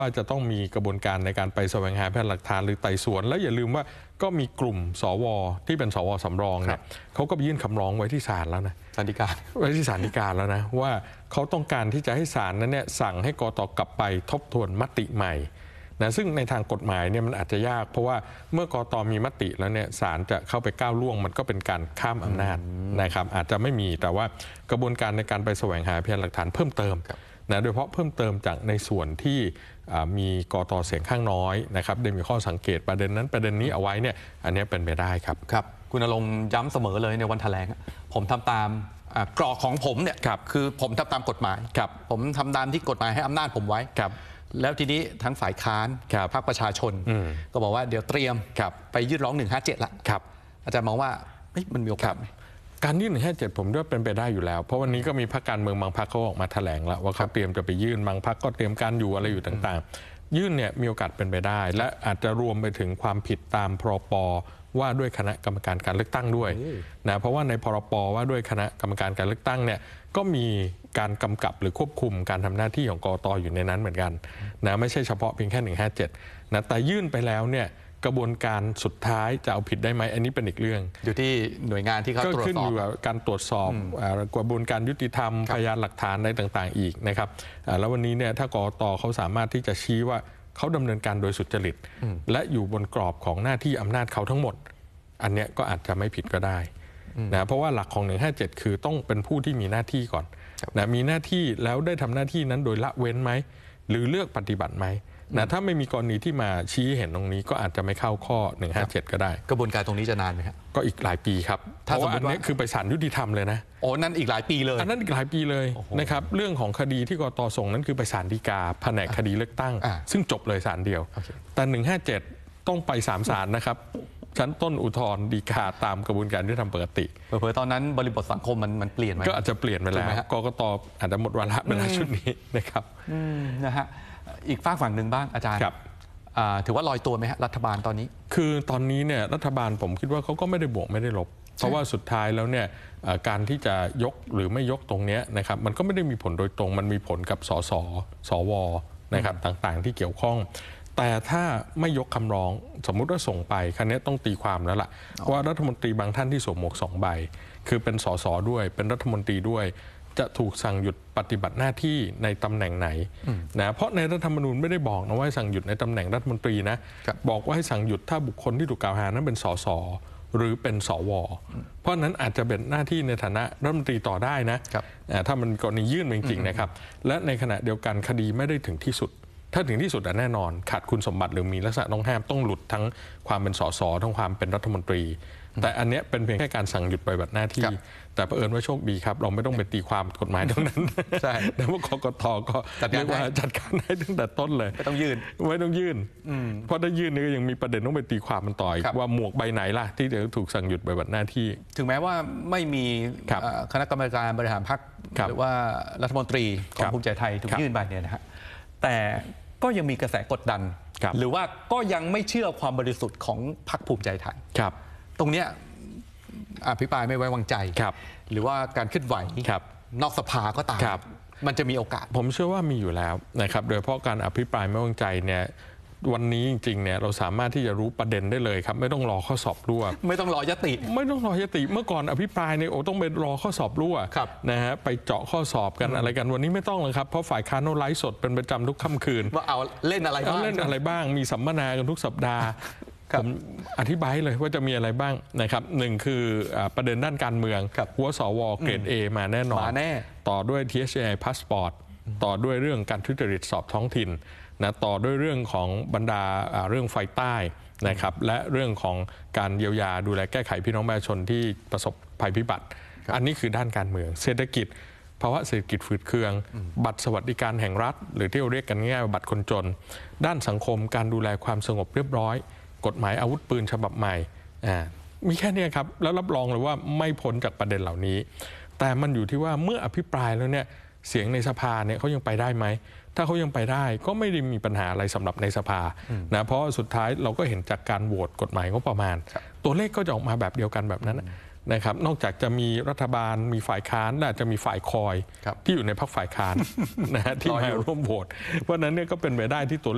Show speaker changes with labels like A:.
A: ว่าจะต้องมีกระบวนการในการไปแสวงหาพยานหลักฐานหรือไต่สวนแล้วอย่าลืมว่าก็มีกลุ่มสวที่เป็นสวสำรองเนี่ยเขาก็ไปยื่นคำร้องไว้ที่ศาลแล้วนะ
B: ศาลฎีกา
A: ไว้ที่ศาลฎีกาแล้วนะว่าเขาต้องการที่จะให้ศาลนั้นเนี่ยสั่งให้กต.กลับไปทบทวนมติใหม่นะซึ่งในทางกฎหมายเนี่ยมันอาจจะยากเพราะว่าเมื่อกต.มีมติแล้วเนี่ยศาลจะเข้าไปก้าวล่วงมันก็เป็นการข้ามอำนาจนะครับอาจจะไม่มีแต่ว่ากระบวนการในการไปแสวงหาพยานหลักฐานเพิ่มเติมนะโดยเฉพาะเพิ่มเติมจากในส่วนที่มีกต.เสียงข้างน้อยนะครับได้มีข้อสังเกตประเด็นนั้นประเด็นนี้เอาไว้เนี่ยอันนี้เป็นไปได้ครับ
B: ครับคุณณรงค์ย้ำเสมอเลยในวันแถลงผมทำตามกรอบของผมเนี่ยคือผมทำตามกฎหมายผมทำตามที่กฎหมายให้อำนาจผมไว้แล้วทีนี้ทั้งฝ่ายค้านพรรคประชาชนก็บอกว่าเดี๋ยวเตรียมไปยื่นร้อง157ละอาจารย์มองว่ามันมีโอกาส
A: การยื่น157ผมว่าเป็นไปได้อยู่แล้วเพราะวันนี้ก็มีพรรคการเมืองบางพรรคเขาออกมาแถลงแล้วว่าเขาเตรียมจะไปยื่นบางพรรคก็เตรียมการอยู่อะไรอยู่ต่างๆยื่นเนี่ยมีโอกาสเป็นไปได้และอาจจะรวมไปถึงความผิดตามพรป.ว่าด้วยคณะกรรมการการเลือกตั้งด้วยนะเพราะว่าในพรป.ว่าด้วยคณะกรรมการการเลือกตั้งเนี่ยก็มีการกำกับหรือควบคุมการทำหน้าที่ของกต.อยู่ในนั้นเหมือนกันนะไม่ใช่เฉพาะเพียงแค่157นะแต่ยื่นไปแล้วเนี่ยกระบวนการสุดท้ายจะเอาผิดได้ไหมอันนี้เป็นอีกเรื่อง
B: อยู่ที่หน่วยงานที่เขาตรวจสอบก็
A: ขึ้นอยู่กับการตรวจสอบกระบวนการยุติธรรมพยานหลักฐานอะไรต่างๆอีกนะครับแล้ววันนี้เนี่ยถ้ากต.เขาสามารถที่จะชี้ว่าเขาดำเนินการโดยสุจริตและอยู่บนกรอบของหน้าที่อำนาจเขาทั้งหมดอันนี้ก็อาจจะไม่ผิดก็ได้นะเพราะว่าหลักของ157คือต้องเป็นผู้ที่มีหน้าที่ก่อนนะมีหน้าที่แล้วได้ทำหน้าที่นั้นโดยละเว้นไหมหรือเลือกปฏิบัติไหมนะถ้าไม่มีกรณีที่มาชี้เห็นตรงนี้ก็อาจจะไม่เข้าข้อ157ก็ได้
B: กระบวนการตรงนี้จะนานไหมครับ
A: ก็อีกหลายปีครับเพราะว่าอันนี้คือไปศาลยุติธรรมเลยนะ
B: โอ้นั่นอีกหลายปีเลย
A: อันนั้นอีกหลายปีเลยนะครับเรื่องของคดีที่กต.ส่งนั้นคือไปศาลฎีกาแผนกคดีเลือกตั้งซึ่งจบเลยศาลเดียวแต่157ต้องไป3ศาลนะครับชั้นต้นอุทธรณ์ฎีกาตามกระบวนการที่ทำปกติ
B: เผลอๆตอนนั้นบริบทสังคมมันเปลี่ยนไหม
A: ก็อาจจะเปลี่ยนไปแล้วกกต.อาจจะหมดวาระเวลาชุดนี้นะครับ
B: นะฮะอีกฝากฝั่งหนึ่งบ้างอาจารย์ถือว่าลอยตัวไหมฮะรัฐบาลตอนนี้
A: คือตอนนี้เนี่ยรัฐบาลผมคิดว่าเขาก็ไม่ได้บวกไม่ได้ลบเพราะว่าสุดท้ายแล้วเนี่ยการที่จะยกหรือไม่ยกตรงนี้นะครับมันก็ไม่ได้มีผลโดยตรงมันมีผลกับสสสวนะครับต่างๆที่เกี่ยวข้องแต่ถ้าไม่ยกคำร้องสมมุติว่าส่งไปครั้นี้ต้องตีความแล้วล่ะว่ารัฐมนตรีบางท่านที่สวมหมวก2 ใบคือเป็นสสด้วยเป็นรัฐมนตรีด้วยจะถูกสั่งหยุดปฏิบัติหน้าที่ในตำแหน่งไหนนะเพราะในรัฐธรรมนูญไม่ได้บอกนะว่าสั่งหยุดในตำแหน่งรัฐมนตรีนะบอกว่าให้สั่งหยุดถ้าบุคคลที่ถูกกล่าวหานั้นเป็นสสหรือเป็นสวเพราะนั้นอาจจะเป็นหน้าที่ในฐานะรัฐมนตรีต่อได้นะถ้ามันกรณียื่นจริงๆนะครับและในขณะเดียวกันคดีไม่ได้ถึงที่สุดถ้าถึงที่สุดแน่นอนขาดคุณสมบัติหรือมีลักษณะต้องห้ามต้องหลุดทั้งความเป็นสสทั้งความเป็นรัฐมนตรีแต่อันนี้เป็นเพียงแค่การสั่งหยุดปฏิบัติหน้าที่แต่เผอิญว่าโชคดีครับเราไม่ต้องไปตีความกฎหมายตรงนั้นใช่แต่ว่ากกต.ก็เรียกว่าจัดการให้ตั้งแต่ต้นเลย
B: ไม่ต้องยื่น
A: เพราะถ้ายื่นนี่ก็ยังมีประเด็นต้องไปตีความมันต่อว่าหมวกใบไหนล่ะที่จะถูกสั่งหยุดปฏิบัติหน้าที่
B: ถึงแม้ว่าไม่มีคณะกรรมการบริหารพรรคหรือว่ารัฐมนตรีของภูมิใจไทยถูกยื่นไปเนี่ยนะฮะแต่ก็ยังมีกระแสกดดันหรือว่าก็ยังไม่เชื่อความบริสุทธิ์ของพรรคภูมิใจไทยตรงเนี้ยอภิปรายไม่ไว้วางใจหรือว่าการเคลื่อนไหวนอกสภาก็ตามมันจะมีโอกาส
A: ผมเชื่อว่ามีอยู่แล้วนะครับโดยเฉพาะการอภิปรายไม่ไว้วางใจเนี่ยวันนี้จริงๆเนี่ยเราสามารถที่จะรู้ประเด็นได้เลยครับไม่ต้องรอข้อสอบรั่ว
B: ไม่ต้องรอยติ
A: เมื่อก่อนอภิปรายเนี่ยต้องไปรอข้อสอบรั่วนะฮะไปเจาะข้อสอบกันอะไรกันวันนี้ไม่ต้องเลยครับเพราะฝ่ายค้านเขาไลฟ์สดเป็นประจำทุกค่ำคืน
B: ว่าเอาเล่นอะไร
A: บ้างมีสัมมนากันทุกสัปดาห์ผมอธิบายเลยว่าจะมีอะไรบ้างนะครับหนึ่งคือประเด็นด้านการเมืองหัวสวเกรด A มาแน่นอนต่อด้วย THI Passport ต่อด้วยเรื่องการทุจริตสอบท้องถิ่นนะต่อด้วยเรื่องของบรรดาเรื่องไฟใต้นะครับและเรื่องของการเยียวยาดูแลแก้ไขพี่น้องประชาชนที่ประสบภัยพิบัติอันนี้คือด้านการเมืองเศรษฐกิจภาวะเศรษฐกิจฝืดเคืองบัตรสวัสดิการแห่งรัฐหรือที่เราเรียกกันง่ายๆบัตรคนจนด้านสังคมการดูแลความสงบเรียบร้อยกฎหมายอาวุธปืนฉบับใหม่มีแค่นี้ครับแล้วรับรองเลยว่าไม่พ้นจากประเด็นเหล่านี้แต่มันอยู่ที่ว่าเมื่ออภิปรายแล้วเนี่ยเสียงในสภาเนี่ยเขายังไปได้ไหมถ้าเขายังไปได้ก็ไม่ได้มีปัญหาอะไรสำหรับในสภานะเพราะสุดท้ายเราก็เห็นจากการโหวตกฎหมายงบประมาณตัวเลขก็จะออกมาแบบเดียวกันแบบนั้นนะครับนอกจากจะมีรัฐบาลมีฝ่ายค้านและจะมีฝ่ายคอยที่อยู่ในพรรคฝ่ายค้านนะฮะที่มาร่วมโหวตเพราะนั้นเนี่ยก็เป็นไปได้ที่ตัวเลข